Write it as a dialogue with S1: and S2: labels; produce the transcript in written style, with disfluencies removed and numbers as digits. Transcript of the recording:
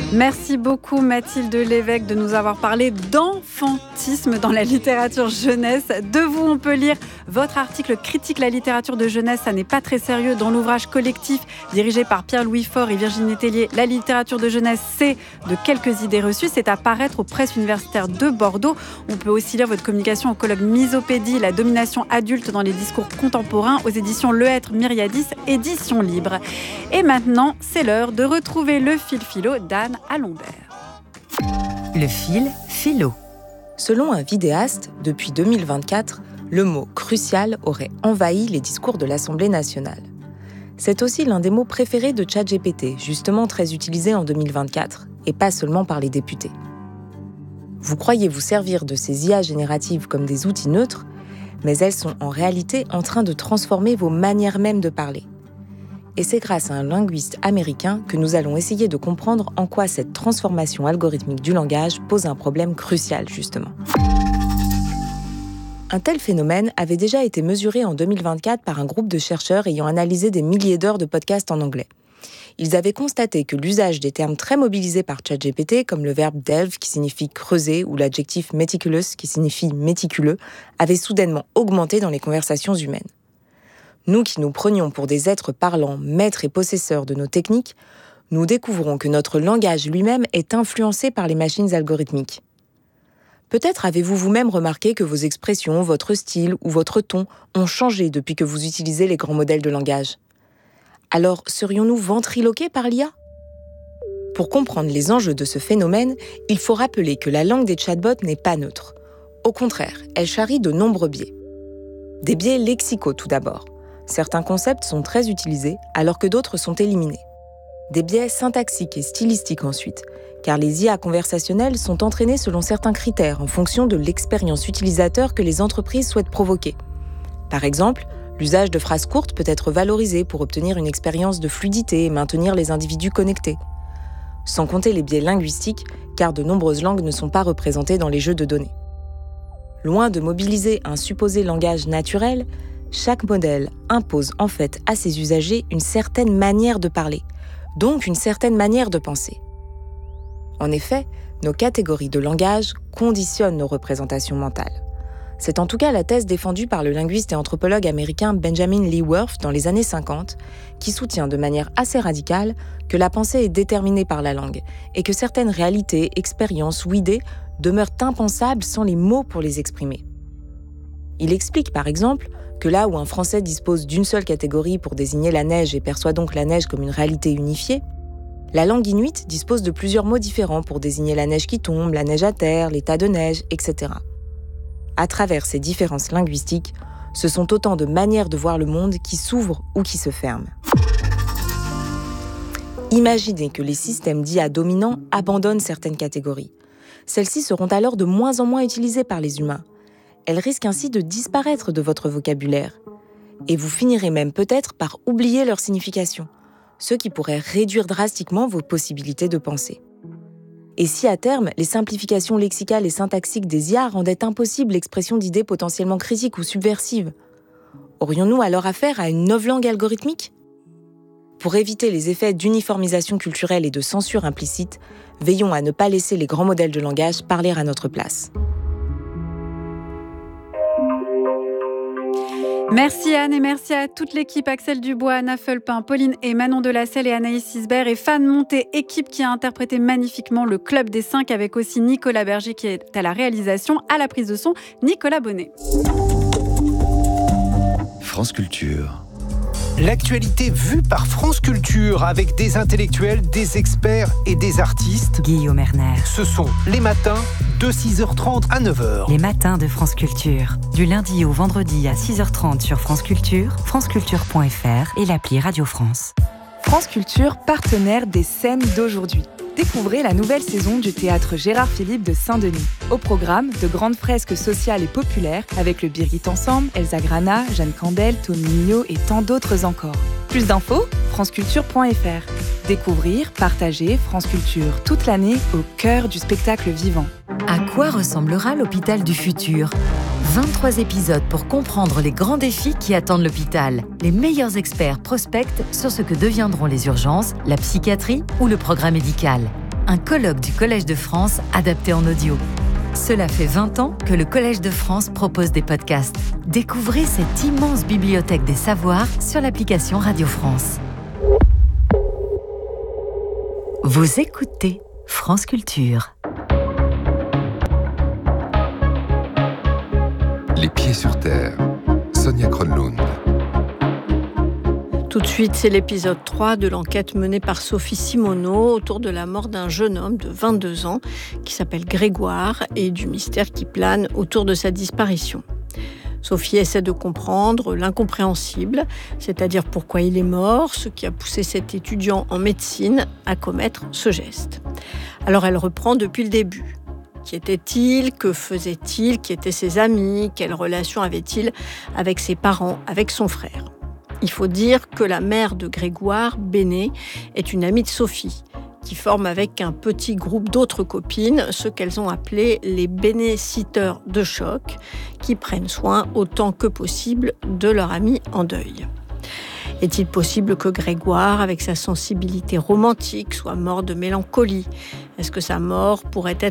S1: Merci beaucoup Mathilde Lévesque de nous avoir parlé d'enfantisme dans la littérature jeunesse. De vous, on peut lire votre article critique la littérature de jeunesse, ça n'est pas très sérieux, dans l'ouvrage collectif dirigé par Pierre-Louis Faure et Virginie Tellier. La littérature de jeunesse, c'est de quelques idées reçues. C'est à paraître aux presses universitaires de Bordeaux. On peut aussi lire votre communication au colloque Misopédie, la domination adulte dans les discours contemporains aux éditions Le Hêtre Myriadis, édition libre. Et maintenant, c'est l'heure de retrouver le fil philo d'Anne Alombert.
S2: Le fil philo.
S3: Selon un vidéaste, depuis 2024, le mot « crucial » aurait envahi les discours de l'Assemblée nationale. C'est aussi l'un des mots préférés de ChatGPT, justement très utilisé en 2024, et pas seulement par les députés. Vous croyez vous servir de ces IA génératives comme des outils neutres, mais elles sont en réalité en train de transformer vos manières même de parler. Et c'est grâce à un linguiste américain que nous allons essayer de comprendre en quoi cette transformation algorithmique du langage pose un problème crucial, justement. Un tel phénomène avait déjà été mesuré en 2024 par un groupe de chercheurs ayant analysé des milliers d'heures de podcasts en anglais. Ils avaient constaté que l'usage des termes très mobilisés par ChatGPT, comme le verbe delve qui signifie creuser ou l'adjectif meticulous qui signifie méticuleux, avait soudainement augmenté dans les conversations humaines. Nous qui nous prenions pour des êtres parlants, maîtres et possesseurs de nos techniques, nous découvrons que notre langage lui-même est influencé par les machines algorithmiques. Peut-être avez-vous vous-même remarqué que vos expressions, votre style ou votre ton ont changé depuis que vous utilisez les grands modèles de langage. Alors, serions-nous ventriloqués par l'IA ? Pour comprendre les enjeux de ce phénomène, il faut rappeler que la langue des chatbots n'est pas neutre. Au contraire, elle charrie de nombreux biais. Des biais lexicaux tout d'abord. Certains concepts sont très utilisés, alors que d'autres sont éliminés. Des biais syntaxiques et stylistiques ensuite, car les IA conversationnelles sont entraînées selon certains critères en fonction de l'expérience utilisateur que les entreprises souhaitent provoquer. Par exemple, l'usage de phrases courtes peut être valorisé pour obtenir une expérience de fluidité et maintenir les individus connectés. Sans compter les biais linguistiques, car de nombreuses langues ne sont pas représentées dans les jeux de données. Loin de mobiliser un supposé langage naturel, chaque modèle impose en fait à ses usagers une certaine manière de parler, donc une certaine manière de penser. En effet, nos catégories de langage conditionnent nos représentations mentales. C'est en tout cas la thèse défendue par le linguiste et anthropologue américain Benjamin Lee Worth dans les années 50, qui soutient de manière assez radicale que la pensée est déterminée par la langue et que certaines réalités, expériences ou idées demeurent impensables sans les mots pour les exprimer. Il explique par exemple que là où un Français dispose d'une seule catégorie pour désigner la neige et perçoit donc la neige comme une réalité unifiée, la langue inuite dispose de plusieurs mots différents pour désigner la neige qui tombe, la neige à terre, l'état de neige, etc. À travers ces différences linguistiques, ce sont autant de manières de voir le monde qui s'ouvrent ou qui se ferment. Imaginez que les systèmes d'IA dominants abandonnent certaines catégories. Celles-ci seront alors de moins en moins utilisées par les humains. Elles risquent ainsi de disparaître de votre vocabulaire. Et vous finirez même peut-être par oublier leur signification, ce qui pourrait réduire drastiquement vos possibilités de penser. Et si à terme, les simplifications lexicales et syntaxiques des IA rendaient impossible l'expression d'idées potentiellement critiques ou subversives, aurions-nous alors affaire à une novlangue algorithmique ? Pour éviter les effets d'uniformisation culturelle et de censure implicite, veillons à ne pas laisser les grands modèles de langage parler à notre place.
S1: Merci Anne et merci à toute l'équipe, Axel Dubois, Anna Fulpin, Pauline et Manon Delacelle et Anaïs Isbert et Fan Monté, équipe qui a interprété magnifiquement le Club des 5 avec aussi Nicolas Berger qui est à la réalisation, à la prise de son, Nicolas Bonnet.
S4: France Culture.
S5: L'actualité vue par France Culture avec des intellectuels, des experts et des artistes.
S2: Guillaume Erner.
S5: Ce sont les matins de 6h30 à 9h.
S2: Les matins de France Culture. Du lundi au vendredi à 6h30 sur France Culture, franceculture.fr et l'appli Radio France.
S6: France Culture, partenaire des scènes d'aujourd'hui. Découvrez la nouvelle saison du théâtre Gérard Philippe de Saint-Denis. Au programme, de grandes fresques sociales et populaires avec le Birgit Ensemble, Elsa Grana, Jeanne Candel, Tony Mignot et tant d'autres encore. Plus d'infos, franceculture.fr. Découvrir, partager France Culture toute l'année au cœur du spectacle vivant.
S2: À quoi ressemblera l'hôpital du futur ? 23 épisodes pour comprendre les grands défis qui attendent l'hôpital. Les meilleurs experts prospectent sur ce que deviendront les urgences, la psychiatrie ou le programme médical. un colloque du Collège de France adapté en audio. Cela fait 20 ans que le Collège de France propose des podcasts. Découvrez cette immense bibliothèque des savoirs sur l'application Radio France. Vous écoutez France Culture.
S7: Les pieds sur terre. Sonia Kronlund.
S8: Tout de suite, c'est l'épisode 3 de l'enquête menée par Sophie Simoneau autour de la mort d'un jeune homme de 22 ans qui s'appelle Grégoire et du mystère qui plane autour de sa disparition. Sophie essaie de comprendre l'incompréhensible, c'est-à-dire pourquoi il est mort, ce qui a poussé cet étudiant en médecine à commettre ce geste. Alors elle reprend depuis le début. Qui était-il ? Que faisait-il ? Qui étaient ses amis ? Quelle relation avait-il avec ses parents, avec son frère ? Il faut dire que la mère de Grégoire, Béné, est une amie de Sophie, qui forme avec un petit groupe d'autres copines ce qu'elles ont appelé les béné-sitters de choc, qui prennent soin autant que possible de leur amie en deuil. Est-il possible que Grégoire, avec sa sensibilité romantique, soit mort de mélancolie ? Est-ce que sa mort pourrait être